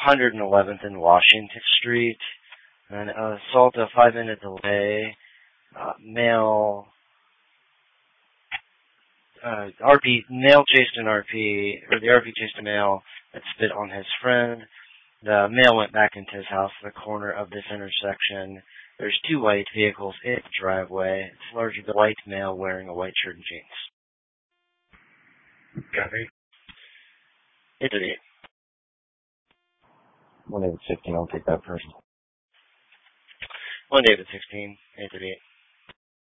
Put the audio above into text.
111th and Washington Street. An assault, a 5-minute delay. Male chased an RP, or the RP chased a male that spit on his friend. The male went back into his house at the corner of this intersection. There's 2 white vehicles in the driveway. It's largely the white male wearing a white shirt and jeans. Copy. It's an 8. 1 David 16, I'll take that person. 1 David 16, 8 to 8.